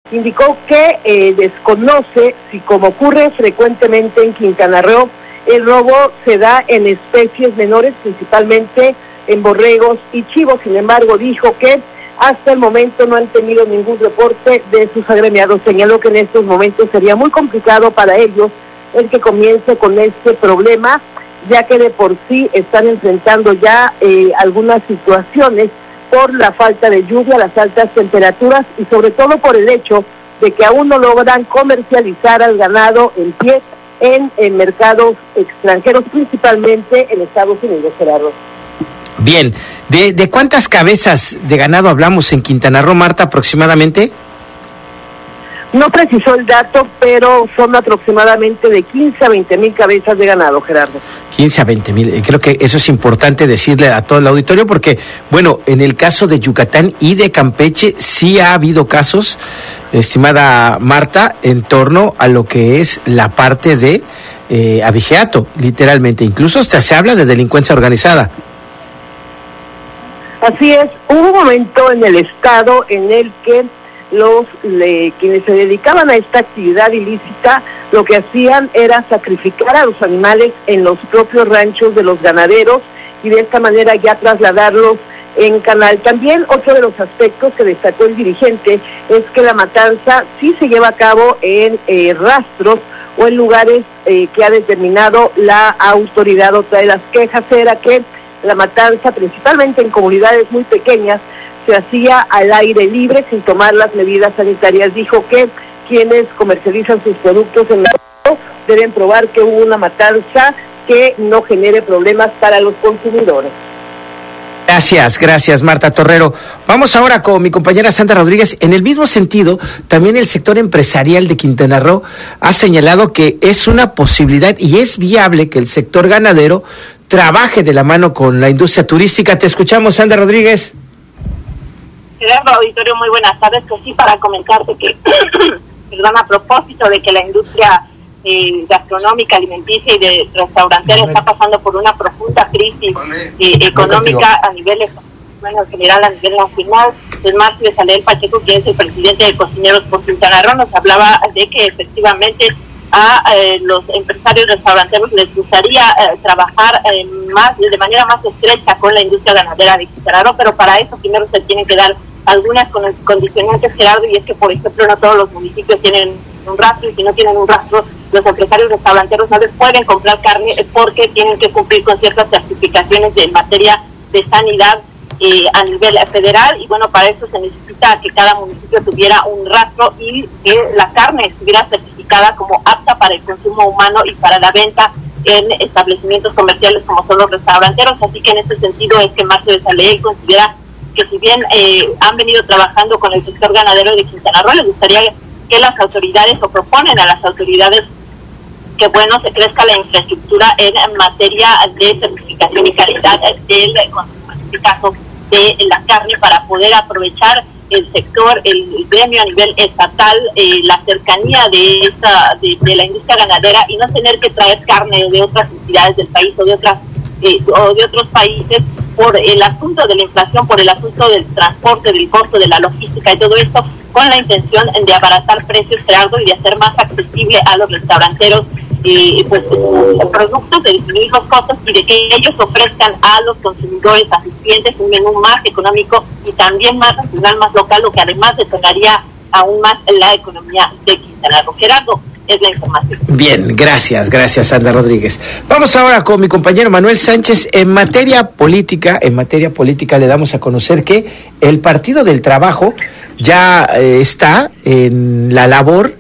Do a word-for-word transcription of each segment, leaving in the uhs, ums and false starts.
indicó que eh, desconoce si, como ocurre frecuentemente en Quintana Roo, el robo se da en especies menores, principalmente en borregos y chivos. Sin embargo, dijo que hasta el momento no han tenido ningún reporte de sus agremiados. Señaló que en estos momentos sería muy complicado para ellos el que comience con este problema, ya que de por sí están enfrentando ya eh, algunas situaciones por la falta de lluvia, las altas temperaturas y sobre todo por el hecho de que aún no logran comercializar al ganado en pie en, en mercados extranjeros, principalmente en Estados Unidos, Gerardo. Bien, ¿de, de cuántas cabezas de ganado hablamos en Quintana Roo, Marta, aproximadamente? No precisó el dato, pero son aproximadamente de quince a veinte mil cabezas de ganado, Gerardo. quince a veinte mil, creo que eso es importante decirle a todo el auditorio, porque, bueno, en el caso de Yucatán y de Campeche sí ha habido casos, estimada Marta, en torno a lo que es la parte de eh, abigeato, literalmente, incluso hasta se habla de delincuencia organizada. Así es, hubo un momento en el estado en el que los le, quienes se dedicaban a esta actividad ilícita, lo que hacían era sacrificar a los animales en los propios ranchos de los ganaderos y de esta manera ya trasladarlos en canal. También otro de los aspectos que destacó el dirigente es que la matanza sí se lleva a cabo en eh, rastros o en lugares eh, que ha determinado la autoridad. Otra de las quejas era que la matanza, principalmente en comunidades muy pequeñas, se hacía al aire libre sin tomar las medidas sanitarias. Dijo que quienes comercializan sus productos en el mercado deben probar que hubo una matanza que no genere problemas para los consumidores. Gracias, gracias Marta Torrero. Vamos ahora con mi compañera Sandra Rodríguez. En el mismo sentido, también el sector empresarial de Quintana Roo ha señalado que es una posibilidad y es viable que el sector ganadero trabaje de la mano con la industria turística. Te escuchamos, Sandra Rodríguez. Gerardo, auditorio, muy buenas tardes. Pues sí, para comentarte que, perdón, a propósito de que la industria eh, gastronómica, alimenticia y de restaurantera está pasando por una profunda crisis eh, económica a nivel, bueno, en general a nivel nacional. El martes Salel Pacheco, que es el presidente de Cocineros por Quintana Roo, nos hablaba de que efectivamente a eh, los empresarios restauranteros les gustaría eh, trabajar eh, más de manera más estrecha con la industria ganadera de Quintana Roo, pero para eso primero se tienen que dar algunas condicionantes, Gerardo, y es que, por ejemplo, no todos los municipios tienen un rastro, y si no tienen un rastro, los empresarios restauranteros no les pueden comprar carne porque tienen que cumplir con ciertas certificaciones en materia de sanidad eh, a nivel federal, y bueno, para eso se necesita que cada municipio tuviera un rastro y que la carne estuviera certificada como apta para el consumo humano y para la venta en establecimientos comerciales como son los restauranteros. Así que en este sentido es que Marcio de Saleh considera que si bien eh, han venido trabajando con el sector ganadero de Quintana Roo, les gustaría que las autoridades, o proponen a las autoridades, que bueno, se crezca la infraestructura en materia de certificación y calidad del consumo, en este caso de la carne, para poder aprovechar el sector, el, el gremio a nivel estatal, eh, la cercanía de esta de, de la industria ganadera, y no tener que traer carne de otras entidades del país o de otras eh, o de otros países por el asunto de la inflación, por el asunto del transporte, del costo, de la logística y todo esto, con la intención de abaratar precios, Gerardo, y de hacer más accesible a los restauranteros eh, pues productos de disminuir costos, y de que ellos ofrezcan a los consumidores, a sus clientes, un menú más económico y también más nacional, más local, lo que además detonaría aún más la economía de Quintana Roo. Gerardo, es la información. Bien, gracias, gracias Sandra Rodríguez. Vamos ahora con mi compañero Manuel Sánchez. En materia política, en materia política le damos a conocer que el Partido del Trabajo ya eh, está en la labor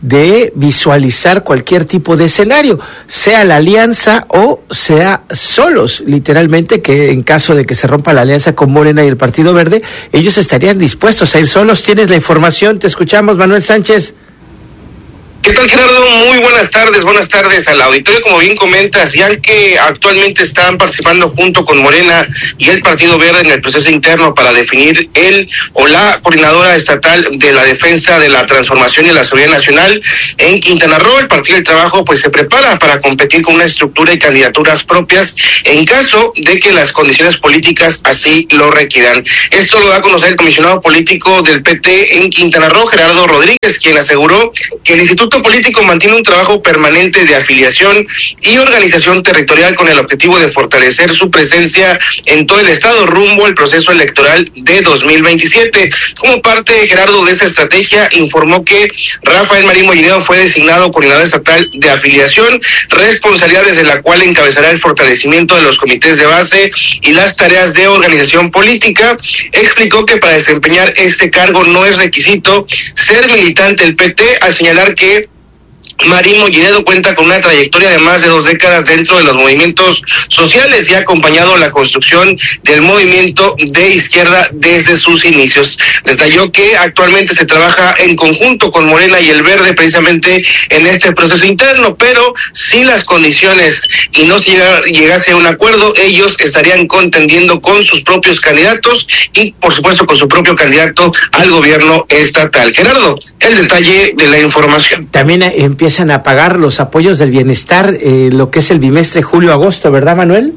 de visualizar cualquier tipo de escenario, sea la alianza o sea solos, literalmente, que en caso de que se rompa la alianza con Morena y el Partido Verde, ellos estarían dispuestos a ir solos. Tienes la información, te escuchamos, Manuel Sánchez. ¿Qué tal, Gerardo? Muy buenas tardes, buenas tardes al auditorio. Como bien comentas, ya que actualmente están participando junto con Morena y el Partido Verde en el proceso interno para definir el o la coordinadora estatal de la defensa de la transformación y la seguridad nacional en Quintana Roo, el Partido del Trabajo pues se prepara para competir con una estructura y candidaturas propias en caso de que las condiciones políticas así lo requieran. Esto lo da a conocer el comisionado político del P T en Quintana Roo, Gerardo Rodríguez, quien aseguró que el Instituto Político mantiene un trabajo permanente de afiliación y organización territorial con el objetivo de fortalecer su presencia en todo el estado rumbo al proceso electoral de dos mil veintisiete. Como parte, Gerardo, de esa estrategia, informó que Rafael Marín Mollinedo fue designado coordinador estatal de afiliación, responsabilidad desde la cual encabezará el fortalecimiento de los comités de base y las tareas de organización política. Explicó que para desempeñar este cargo no es requisito ser militante del P T, al señalar que Marín Mollinedo cuenta con una trayectoria de más de dos décadas dentro de los movimientos sociales y ha acompañado la construcción del movimiento de izquierda desde sus inicios. Detalló que actualmente se trabaja en conjunto con Morena y el Verde precisamente en este proceso interno, pero si las condiciones y no se llega, llegase a un acuerdo, ellos estarían contendiendo con sus propios candidatos y por supuesto con su propio candidato al gobierno estatal. Gerardo, el detalle de la información. También empieza empiezan a pagar los apoyos del bienestar, eh, lo que es el bimestre julio-agosto, ¿verdad, Manuel?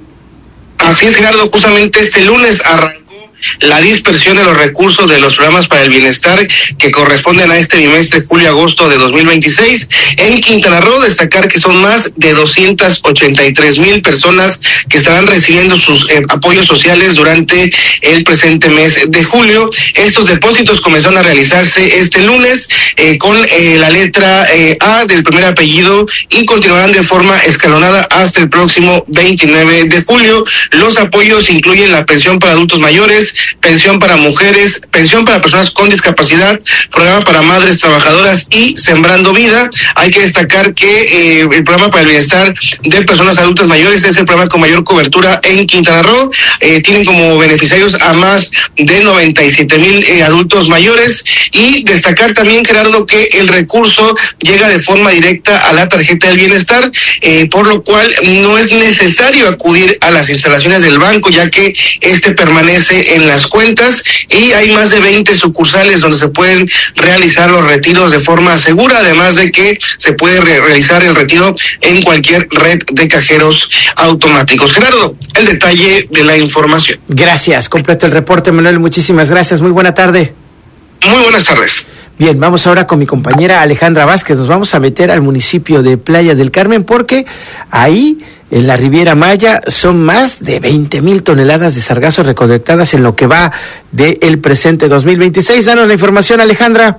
Así es, Gerardo, justamente este lunes arrancó la dispersión de los recursos de los programas para el bienestar que corresponden a este bimestre julio-agosto de dos mil veintiséis. En Quintana Roo, destacar que son más de doscientas ochenta y tres mil personas que estarán recibiendo sus eh, apoyos sociales durante el presente mes de julio. Estos depósitos comenzaron a realizarse este lunes eh, con eh, la letra eh, A del primer apellido y continuarán de forma escalonada hasta el próximo veintinueve de julio. Los apoyos incluyen la pensión para adultos mayores, pensión para mujeres, pensión para personas con discapacidad, programa para madres trabajadoras y Sembrando Vida. Hay que destacar que eh, el programa para el bienestar de personas adultas mayores es el programa con mayor cobertura en Quintana Roo. Eh, tienen como beneficiarios a más de noventa y siete mil eh, adultos mayores, y destacar también, Gerardo, que el recurso llega de forma directa a la tarjeta del bienestar, eh, por lo cual no es necesario acudir a las instalaciones del banco, ya que este permanece en las cuentas, y hay más de veinte sucursales donde se pueden realizar los retiros de forma segura, además de que se puede re- realizar el retiro en cualquier red de cajeros automáticos. Gerardo, el detalle de la información. Gracias, completo el reporte, Manuel, muchísimas gracias, muy buena tarde. Muy buenas tardes. Bien, vamos ahora con mi compañera Alejandra Vázquez, nos vamos a meter al municipio de Playa del Carmen porque ahí en la Riviera Maya son más de veinte mil toneladas de sargazo recolectadas en lo que va del presente dos mil veintiséis. Danos la información, Alejandra.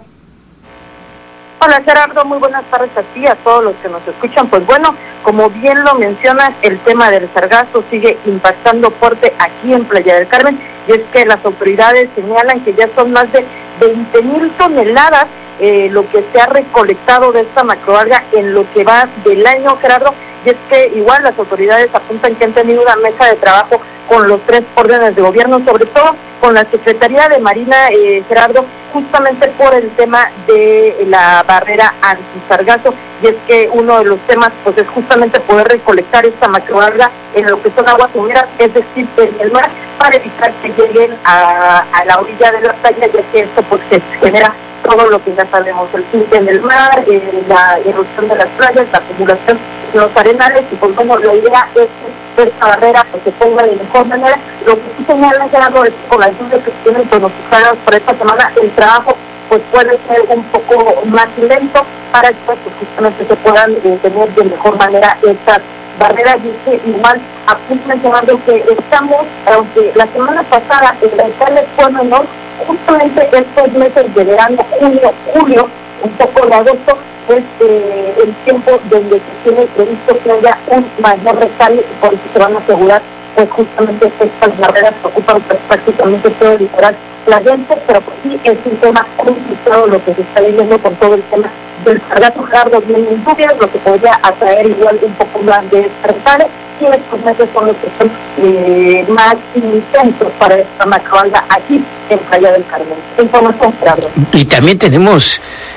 Hola, Gerardo, muy buenas tardes a ti, a todos los que nos escuchan. Pues bueno, como bien lo mencionas, el tema del sargazo sigue impactando fuerte aquí en Playa del Carmen, y es que las autoridades señalan que ya son más de veinte mil toneladas eh, lo que se ha recolectado de esta macroalga en lo que va del año, Gerardo. Y es que igual las autoridades apuntan que han tenido una mesa de trabajo con los tres órdenes de gobierno, sobre todo con la Secretaría de Marina, eh, Gerardo, justamente por el tema de la barrera antisargazo. Y es que uno de los temas pues es justamente poder recolectar esta macroalga en lo que son aguas húmedas, es decir, en el mar, para evitar que lleguen a, a la orilla de la playa, ya que esto pues se genera todo lo que ya sabemos, el tinte en el mar, eh, la erupción de las playas, la acumulación de los arenales, y pues bueno, la idea es que esta barrera pues, se ponga de mejor manera. Lo que sí señalan, Gerardo, es que con las lluvias que tienen pronosticadas para esta semana, el trabajo pues puede ser un poco más lento para que pues, justamente se puedan eh, tener de mejor manera estas barreras. Y es que igual apuntan, Gerardo, que estamos, aunque la semana pasada el alcalde fue menor, justamente estos meses de verano, junio, julio, un poco de agosto, es eh, el tiempo donde se tiene previsto que haya un mayor recargo, y por eso se van a asegurar pues justamente estas barreras que ocupan pues, prácticamente todo el litoral playense, pero pues sí es un tema complicado lo que se está viviendo con todo el tema del sargazo. Gerardo, vienen lluvias, lo que podría atraer igual un poco más de recargo, y estos meses son los que son eh, más intensos para esta macroalga aquí en Playa del Carmen. Información, Gerardo. Y también tenemos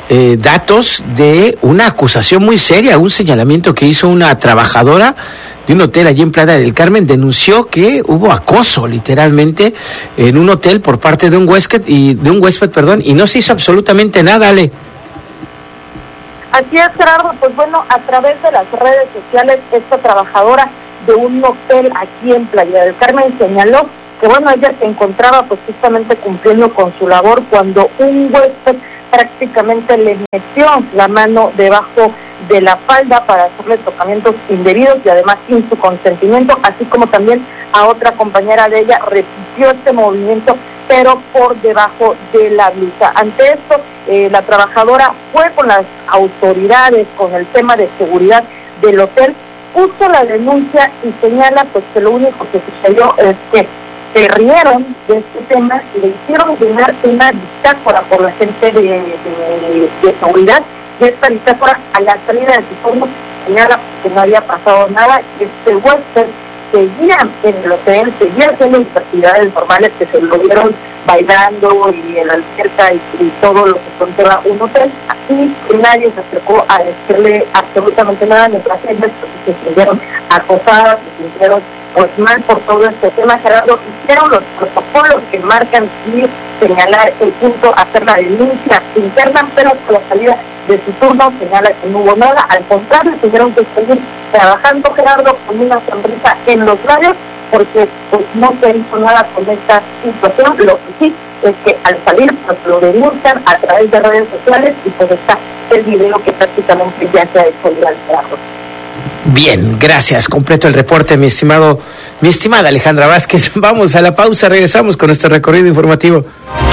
eh, datos de una acusación muy seria, un señalamiento que hizo una trabajadora de un hotel allí en Playa del Carmen. Denunció que hubo acoso literalmente en un hotel por parte de un huésped y de un huésped, perdón, y no se hizo absolutamente nada, Ale. Así es, Gerardo, pues bueno, a través de las redes sociales, esta trabajadora de un hotel aquí en Playa del Carmen señaló que bueno, ella se encontraba pues justamente cumpliendo con su labor cuando un huésped prácticamente le metió la mano debajo de la falda para hacerle tocamientos indebidos y además sin su consentimiento, así como también a otra compañera de ella repitió este movimiento, pero por debajo de la blusa. Ante esto, eh, la trabajadora fue con las autoridades, con el tema de seguridad del hotel, puso la denuncia y señala pues que lo único que sucedió es que se rieron de este tema y le hicieron llenar una bitácora por la gente de, de, de seguridad, y esta bitácora a la salida de su turno señala que no había pasado nada, que este huésped seguía en el hotel, seguía haciendo actividades normales, que se lo vieron bailando y en la alberca y, y todo lo que conlleva un hotel, y nadie se acercó a decirle absolutamente nada, mientras ellos se sintieron acosadas, se sintieron pues mal por todo este tema. Gerardo, hicieron los protocolos que marcan y señalar el punto, hacer la denuncia interna, pero con la salida de su turno señala que no hubo nada, al contrario, tuvieron que seguir trabajando, Gerardo, con una sonrisa en los labios, porque pues no se hizo nada con esta situación. Lo que sí es que al salir pues lo denuncian a través de redes sociales y pues está el video que prácticamente ya se ha hecho viral, Gerardo. Bien, gracias. Completo el reporte, mi estimado, mi estimada Alejandra Vázquez. Vamos a la pausa, regresamos con nuestro recorrido informativo.